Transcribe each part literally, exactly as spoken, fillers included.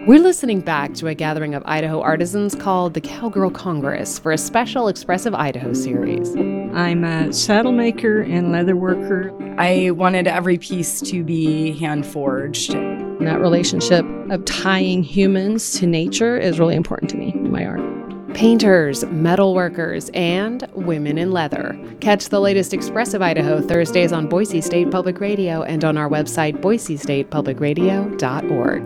We're listening back to a gathering of Idaho artisans called the Cowgirl Congress for a special Expressive Idaho series. I'm a saddle maker and leather worker. I wanted every piece to be hand forged. That relationship of tying humans to nature is really important to me in my art. Painters, metal workers, and women in leather. Catch the latest Expressive Idaho Thursdays on Boise State Public Radio and on our website, boise state public radio dot org.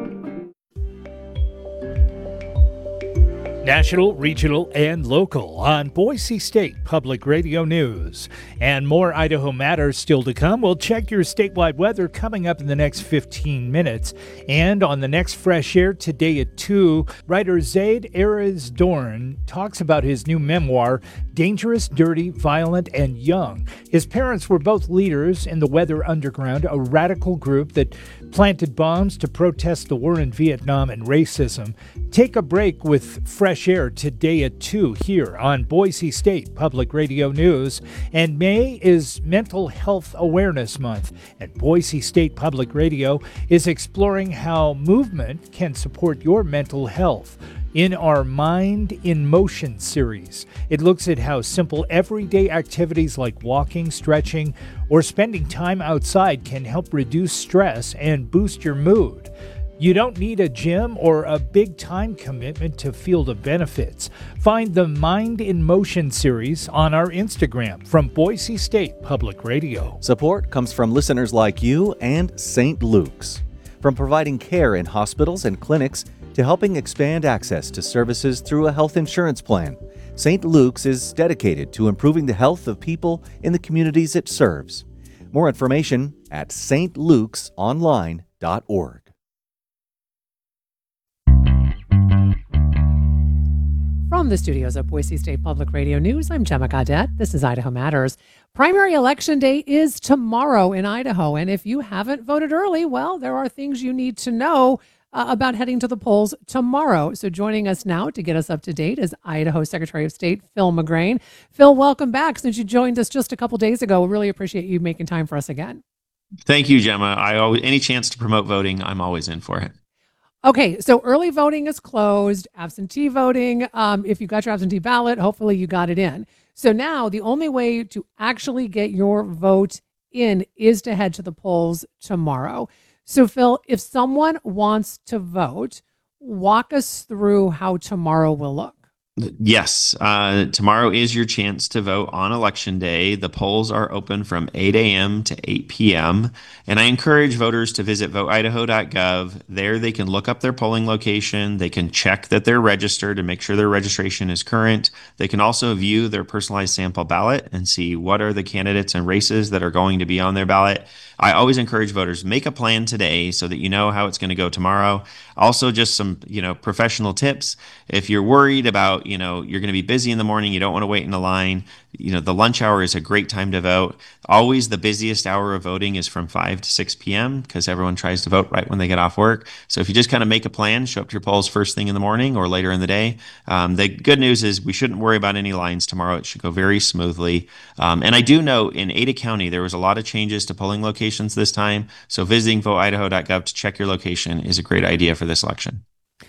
National, regional, and local on Boise State Public Radio News. And more Idaho Matters still to come. We'll check your statewide weather coming up in the next fifteen minutes. And on the next Fresh Air today at two, writer Zaid Erez Dorn talks about his new memoir, Dangerous, Dirty, Violent, and Young. His parents were both leaders in the Weather Underground, a radical group that planted bombs to protest the war in Vietnam and racism. Take a break with Fresh Air today at two here on Boise State Public Radio News. And May is Mental Health Awareness Month, and Boise State Public Radio is exploring how movement can support your mental health. In our Mind in Motion series, it looks at how simple everyday activities like walking, stretching, or spending time outside can help reduce stress and boost your mood. You don't need a gym or a big time commitment to feel the benefits. Find the Mind in Motion series on our Instagram from Boise State Public Radio. Support comes from listeners like you and Saint Luke's. From providing care in hospitals and clinics to helping expand access to services through a health insurance plan, Saint Luke's is dedicated to improving the health of people in the communities it serves. More information at s t lukes online dot org. From the studios of Boise State Public Radio News, I'm Gemma Gaudette. This is Idaho Matters. Primary Election Day is tomorrow in Idaho, and if you haven't voted early, well, there are things you need to know uh, about heading to the polls tomorrow. So joining us now to get us up to date is Idaho Secretary of State Phil McGrain. Phil, welcome back. Since you joined us just a couple days ago, we really appreciate you making time for us again. Thank you, Gemma. I always, any chance to promote voting, I'm always in for it. Okay, so early voting is closed, absentee voting, um, if you got your absentee ballot, hopefully you got it in. So now the only way to actually get your vote in is to head to the polls tomorrow. So Phil, if someone wants to vote, walk us through how tomorrow will look. Yes, uh, tomorrow is your chance to vote on Election Day. The polls are open from eight a.m. to eight p.m. And I encourage voters to visit vote idaho dot gov. There they can look up their polling location. They can check that they're registered and make sure their registration is current. They can also view their personalized sample ballot and see what are the candidates and races that are going to be on their ballot. I always encourage voters, make a plan today so that you know how it's going to go tomorrow. Also, just some, you know, professional tips. If you're worried about, you know, you're going to be busy in the morning, you don't want to wait in the line, you know, the lunch hour is a great time to vote. Always the busiest hour of voting is from five to six p.m. because everyone tries to vote right when they get off work. So if you just kind of make a plan, show up to your polls first thing in the morning or later in the day. Um, the good news is we shouldn't worry about any lines tomorrow. It should go very smoothly. Um, and I do know in Ada County, there was a lot of changes to polling locations this time. So visiting vote idaho dot gov to check your location is a great idea for this election.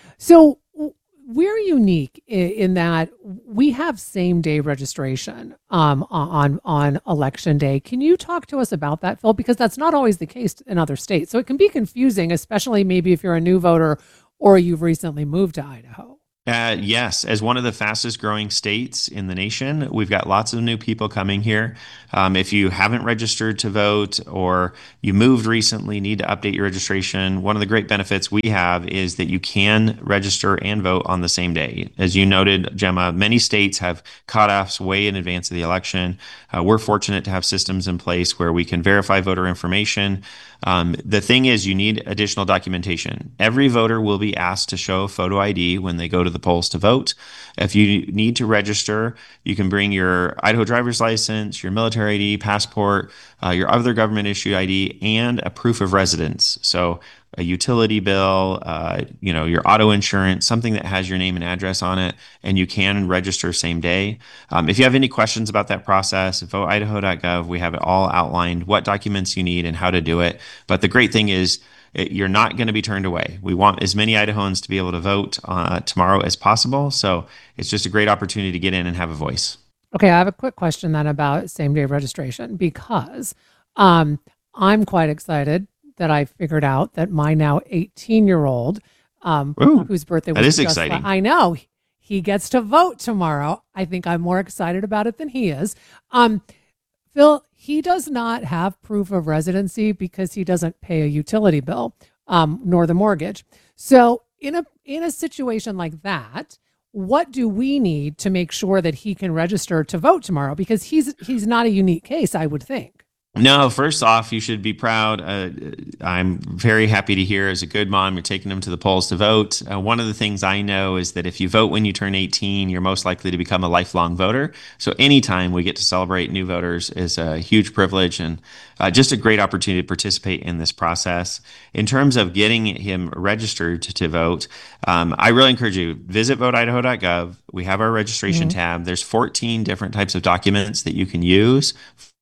So we're unique in, in that we have same day registration um, on on election day. Can you talk to us about that, Phil? Because that's not always the case in other states. So it can be confusing, especially maybe if you're a new voter or you've recently moved to Idaho. Uh, yes, as one of the fastest growing states in the nation, we've got lots of new people coming here. Um, if you haven't registered to vote or you moved recently, need to update your registration, one of the great benefits we have is that you can register and vote on the same day. As you noted, Gemma, many states have cutoffs way in advance of the election. Uh, we're fortunate to have systems in place where we can verify voter information. Um, the thing is, you need additional documentation. Every voter will be asked to show a photo I D when they go to the polls to vote. If you need to register, you can bring your Idaho driver's license, your military I D, passport, uh, your other government issued I D, and a proof of residence. So a utility bill, uh, you know, your auto insurance, something that has your name and address on it, and you can register same day. Um, if you have any questions about that process, vote idaho dot gov, we have it all outlined, what documents you need and how to do it. But the great thing is, it, you're not going to be turned away. We want as many Idahoans to be able to vote uh, tomorrow as possible. So it's just a great opportunity to get in and have a voice. Okay, I have a quick question then about same day registration because um, I'm quite excited that I figured out that my now eighteen year old, um, Ooh, whose birthday was that is just exciting. la- I know he gets to vote tomorrow. I think I'm more excited about it than he is. Um, Phil, he does not have proof of residency because he doesn't pay a utility bill, um, nor the mortgage. So in a in a situation like that, what do we need to make sure that he can register to vote tomorrow? Because he's he's not a unique case, I would think. No, first off, you should be proud. Uh, I'm very happy to hear as a good mom, you're taking them to the polls to vote. Uh, one of the things I know is that if you vote when you turn eighteen, you're most likely to become a lifelong voter. So anytime we get to celebrate new voters is a huge privilege and uh, just a great opportunity to participate in this process. In terms of getting him registered to, to vote, um, I really encourage you, visit vote idaho dot gov. We have our registration Mhm. tab. There's fourteen different types of documents that you can use.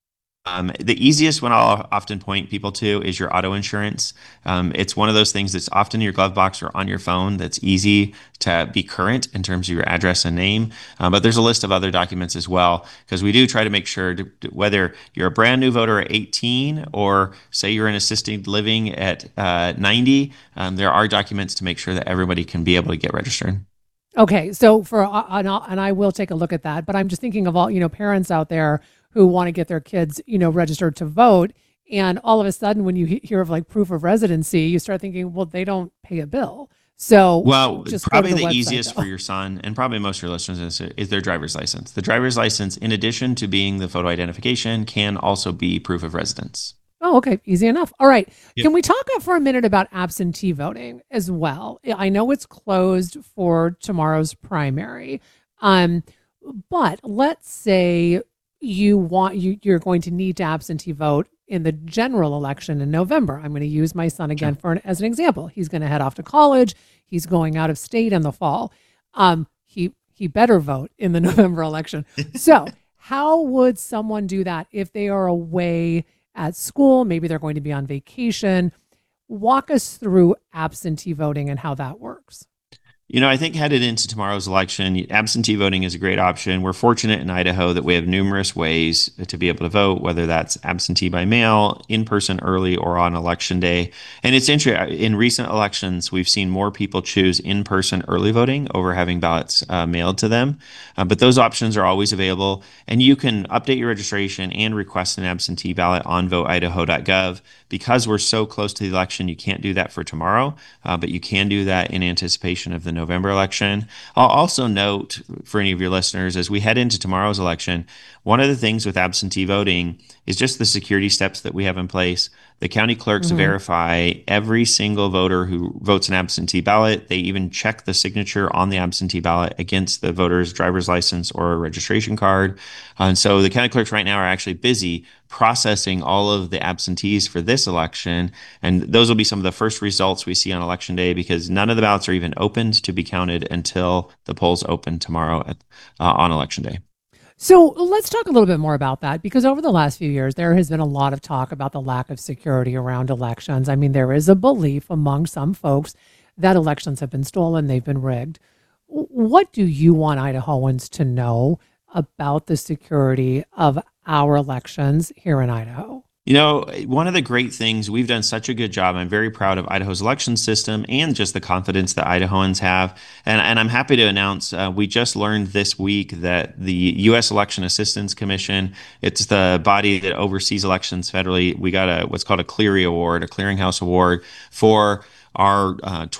Um, the easiest one I'll often point people to is your auto insurance. Um, it's one of those things that's often in your glove box or on your phone that's easy to be current in terms of your address and name. Um, but there's a list of other documents as well, because we do try to make sure to, to- whether you're a brand new voter at eighteen or say you're in assisted living at uh, ninety, um, there are documents to make sure that everybody can be able to get registered. Okay, so for uh, and, I'll, and I will take a look at that, but I'm just thinking of all, you know, parents out there who want to get their kids, you know, registered to vote, and all of a sudden when you he- hear of like proof of residency, you start thinking, well, they don't pay a bill. So Well, just go to probably the the website, easiest though. for your son, and probably most of your listeners, is, is their driver's license. The driver's license, in addition to being the photo identification, can also be proof of residence. Oh, okay, easy enough. All right, Yep. can we talk for a minute about absentee voting as well? I know it's closed for tomorrow's primary, um, but let's say you want you you're going to need to absentee vote in the general election in November. I'm going to use my son again for an, as an example. He's going to head off to college. He's going out of state in the fall. Um, he he better vote in the November election. So, how would someone do that if they are away at school? Maybe they're going to be on vacation. Walk us through absentee voting and how that works. You know, I think headed into tomorrow's election, absentee voting is a great option. We're fortunate in Idaho that we have numerous ways to be able to vote, whether that's absentee by mail, in person early, or on election day. And it's interesting, in recent elections, we've seen more people choose in person early voting over having ballots uh, mailed to them. Uh, but those options are always available. And you can update your registration and request an absentee ballot on vote idaho dot gov. Because we're so close to the election, you can't do that for tomorrow, uh, but you can do that in anticipation of the November election. I'll also note for any of your listeners, as we head into tomorrow's election, one of the things with absentee voting is just the security steps that we have in place. The county clerks Mhm. verify every single voter who votes an absentee ballot. They even check the signature on the absentee ballot against the voter's driver's license or registration card. And so the county clerks right now are actually busy processing all of the absentees for this election. And those will be some of the first results we see on election day, because none of the ballots are even opened to be counted until the polls open tomorrow at, uh, on election day. So let's talk a little bit more about that, because over the last few years, there has been a lot of talk about the lack of security around elections. I mean, there is a belief among some folks that elections have been stolen, they've been rigged. W- What do you want Idahoans to know about the security of our elections here in Idaho? You know, one of the great things, we've done such a good job. I'm very proud of Idaho's election system and just the confidence that Idahoans have. And, and I'm happy to announce uh, we just learned this week that the U S Election Assistance Commission, it's the body that oversees elections federally. We got a what's called a Cleary Award, a clearinghouse award for our uh,